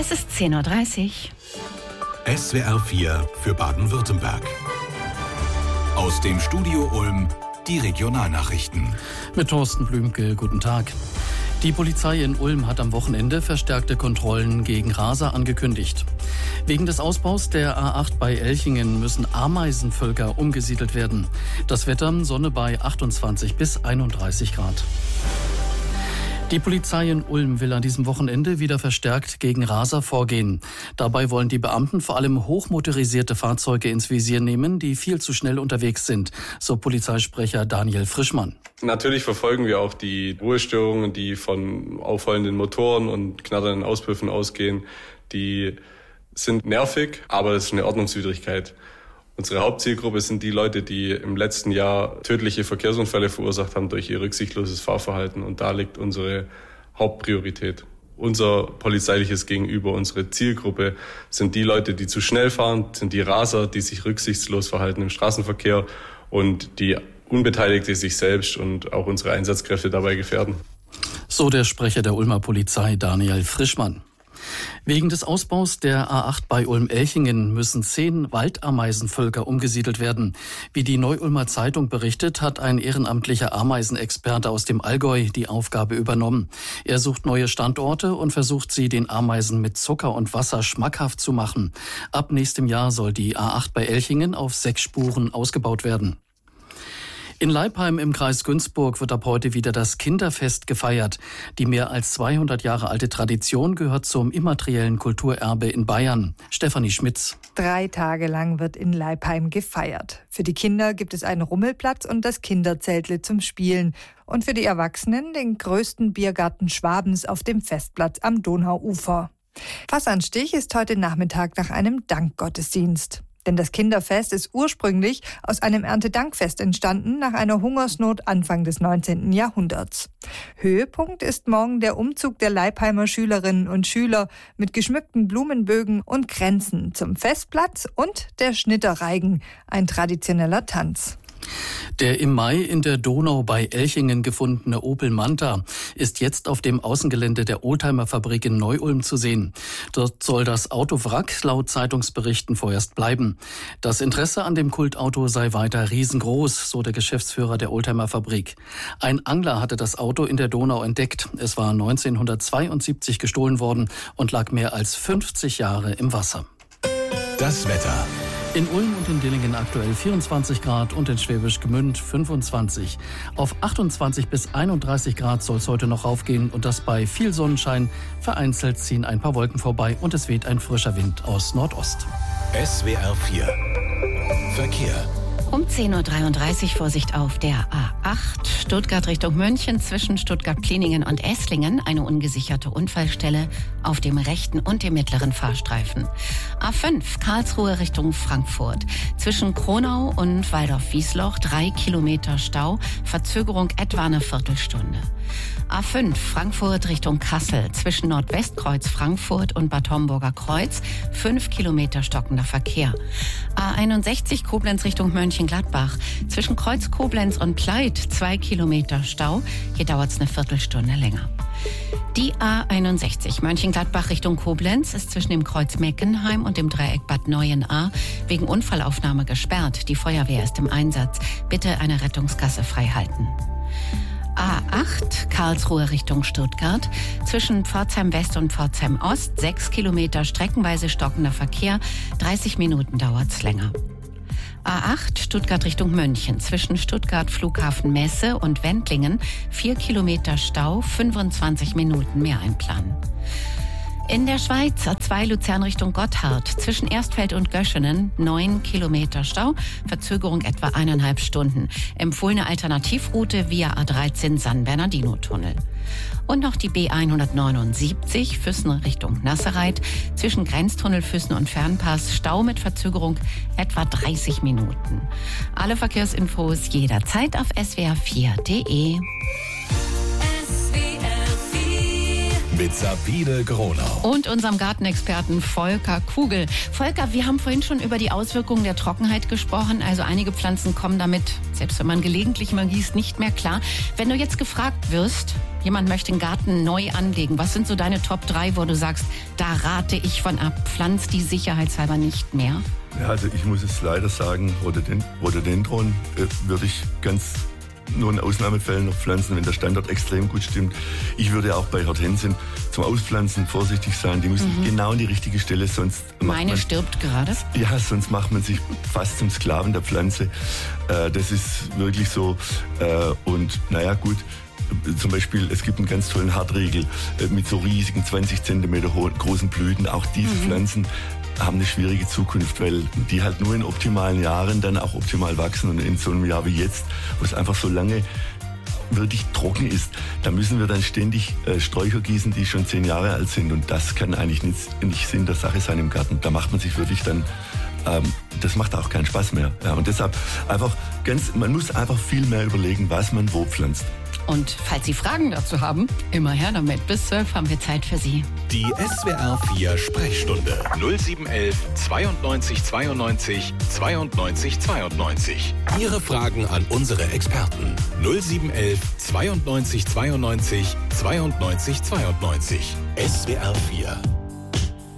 Es ist 10:30 Uhr. SWR 4 für Baden-Württemberg. Aus dem Studio Ulm die Regionalnachrichten. Mit Thorsten Blümke, guten Tag. Die Polizei in Ulm hat am Wochenende verstärkte Kontrollen gegen Raser angekündigt. Wegen des Ausbaus der A8 bei Elchingen müssen Ameisenvölker umgesiedelt werden. Das Wetter, Sonne bei 28 bis 31 Grad. Die Polizei in Ulm will an diesem Wochenende wieder verstärkt gegen Raser vorgehen. Dabei wollen die Beamten vor allem hochmotorisierte Fahrzeuge ins Visier nehmen, die viel zu schnell unterwegs sind, so Polizeisprecher Daniel Frischmann. Natürlich verfolgen wir auch die Ruhestörungen, die von aufheulenden Motoren und knatternden Auspuffen ausgehen. Die sind nervig, aber es ist eine Ordnungswidrigkeit. Unsere Hauptzielgruppe sind die Leute, die im letzten Jahr tödliche Verkehrsunfälle verursacht haben durch ihr rücksichtsloses Fahrverhalten. Und da liegt unsere Hauptpriorität. Unser polizeiliches Gegenüber, unsere Zielgruppe sind die Leute, die zu schnell fahren, sind die Raser, die sich rücksichtslos verhalten im Straßenverkehr und die Unbeteiligte sich selbst und auch unsere Einsatzkräfte dabei gefährden. So der Sprecher der Ulmer Polizei Daniel Frischmann. Wegen des Ausbaus der A8 bei Ulm-Elchingen müssen 10 Waldameisenvölker umgesiedelt werden. Wie die Neu-Ulmer Zeitung berichtet, hat ein ehrenamtlicher Ameisenexperte aus dem Allgäu die Aufgabe übernommen. Er sucht neue Standorte und versucht sie den Ameisen mit Zucker und Wasser schmackhaft zu machen. Ab nächstem Jahr soll die A8 bei Elchingen auf 6 Spuren ausgebaut werden. In Leipheim im Kreis Günzburg wird ab heute wieder das Kinderfest gefeiert. Die mehr als 200 Jahre alte Tradition gehört zum immateriellen Kulturerbe in Bayern. Stefanie Schmitz. 3 Tage lang wird in Leipheim gefeiert. Für die Kinder gibt es einen Rummelplatz und das Kinderzeltle zum Spielen. Und für die Erwachsenen den größten Biergarten Schwabens auf dem Festplatz am Donauufer. Fassanstich ist heute Nachmittag nach einem Dankgottesdienst. Denn das Kinderfest ist ursprünglich aus einem Erntedankfest entstanden nach einer Hungersnot Anfang des 19. Jahrhunderts. Höhepunkt ist morgen der Umzug der Leipheimer Schülerinnen und Schüler mit geschmückten Blumenbögen und Kränzen zum Festplatz und der Schnitterreigen, ein traditioneller Tanz. Der im Mai in der Donau bei Elchingen gefundene Opel Manta ist jetzt auf dem Außengelände der Oldtimer-Fabrik in Neu-Ulm zu sehen. Dort soll das Autowrack laut Zeitungsberichten vorerst bleiben. Das Interesse an dem Kultauto sei weiter riesengroß, so der Geschäftsführer der Oldtimer-Fabrik. Ein Angler hatte das Auto in der Donau entdeckt. Es war 1972 gestohlen worden und lag mehr als 50 Jahre im Wasser. Das Wetter. In Ulm und in Dillingen aktuell 24 Grad und in Schwäbisch Gmünd 25. Auf 28 bis 31 Grad soll es heute noch raufgehen und das bei viel Sonnenschein. Vereinzelt ziehen ein paar Wolken vorbei und es weht ein frischer Wind aus Nordost. SWR 4 Verkehr. Um 10:33 Uhr Vorsicht auf der A8 Stuttgart Richtung München zwischen Stuttgart-Pliningen und Esslingen eine ungesicherte Unfallstelle auf dem rechten und dem mittleren Fahrstreifen. A5 Karlsruhe Richtung Frankfurt zwischen Kronau und Waldorf-Wiesloch 3 Kilometer Stau, Verzögerung etwa eine Viertelstunde. A5 Frankfurt Richtung Kassel zwischen Nordwestkreuz Frankfurt und Bad Homburger Kreuz 5 Kilometer stockender Verkehr. A61 Koblenz Richtung Mönchengladbach zwischen Kreuz Koblenz und Pleit 2 Kilometer Stau. Hier dauert es eine Viertelstunde länger. Die A61 Mönchengladbach Richtung Koblenz ist zwischen dem Kreuz Meckenheim und dem Dreieck Bad Neuenahr wegen Unfallaufnahme gesperrt. Die Feuerwehr ist im Einsatz. Bitte eine Rettungsgasse freihalten. A8 Karlsruhe Richtung Stuttgart zwischen Pforzheim West und Pforzheim Ost 6 Kilometer streckenweise stockender Verkehr, 30 Minuten dauert's länger. A8 Stuttgart Richtung München zwischen Stuttgart Flughafen Messe und Wendlingen 4 Kilometer Stau, 25 Minuten mehr einplanen. In der Schweiz A2 Luzern Richtung Gotthard zwischen Erstfeld und Göschenen 9 Kilometer Stau, Verzögerung etwa 1,5 Stunden. Empfohlene Alternativroute via A13 San Bernardino-Tunnel. Und noch die B179 Füssen Richtung Nasserreit zwischen Grenztunnel Füssen und Fernpass Stau mit Verzögerung etwa 30 Minuten. Alle Verkehrsinfos jederzeit auf swr4.de. mit Sabine Gronau. Und unserem Gartenexperten Volker Kugel. Volker, wir haben vorhin schon über die Auswirkungen der Trockenheit gesprochen. Also einige Pflanzen kommen damit, selbst wenn man gelegentlich mal gießt, nicht mehr klar. Wenn du jetzt gefragt wirst, jemand möchte den Garten neu anlegen, was sind so deine Top 3, wo du sagst, da rate ich von ab, pflanzt die sicherheitshalber nicht mehr? Ja, also ich muss es leider sagen, Rhododendron würde ich nur in Ausnahmefällen noch pflanzen, wenn der Standort extrem gut stimmt. Ich würde auch bei Hortensien zum Auspflanzen vorsichtig sein. Die müssen genau an die richtige Stelle, sonst Meine stirbt gerade. Ja, sonst macht man sich fast zum Sklaven der Pflanze. Das ist wirklich so. Und naja, gut. Zum Beispiel, es gibt einen ganz tollen Hartriegel mit so riesigen 20 Zentimeter großen Blüten. Auch diese Pflanzen haben eine schwierige Zukunft, weil die halt nur in optimalen Jahren dann auch optimal wachsen. Und in so einem Jahr wie jetzt, wo es einfach so lange wirklich trocken ist, da müssen wir dann ständig Sträucher gießen, die schon 10 Jahre alt sind. Und das kann eigentlich nicht Sinn der Sache sein im Garten. Da macht man sich wirklich dann, das macht auch keinen Spaß mehr. Ja, und deshalb man muss einfach viel mehr überlegen, was man wo pflanzt. Und falls Sie Fragen dazu haben, immer her damit. Bis 12 haben wir Zeit für Sie. Die SWR 4 Sprechstunde 0711 92 92 92 92. Ihre Fragen an unsere Experten 0711 92 92 92 92. SWR 4